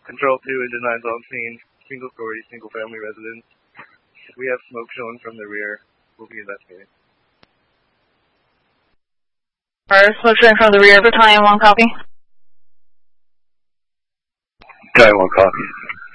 Control 2, engine 9's on scene. Single-story, single-family residence. We have smoke showing from the rear. We'll be investigating. Alright, smoke showing from the rear. Battalion 1, copy. Battalion 1, copy.